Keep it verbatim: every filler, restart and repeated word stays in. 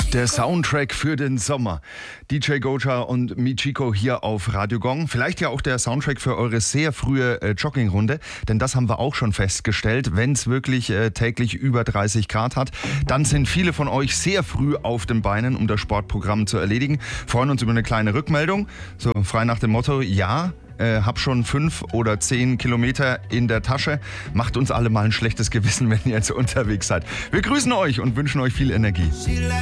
Der Soundtrack für den Sommer. D J Goja und Michiko hier auf Radio Gong. Vielleicht ja auch der Soundtrack für eure sehr frühe äh, Joggingrunde, denn das haben wir auch schon festgestellt. Wenn es wirklich äh, täglich über dreißig Grad hat, dann sind viele von euch sehr früh auf den Beinen, um das Sportprogramm zu erledigen. Freuen uns über eine kleine Rückmeldung. So frei nach dem Motto, ja, Äh, hab schon fünf oder zehn Kilometer in der Tasche. Macht uns alle mal ein schlechtes Gewissen, wenn ihr jetzt unterwegs seid. Wir grüßen euch und wünschen euch viel Energie.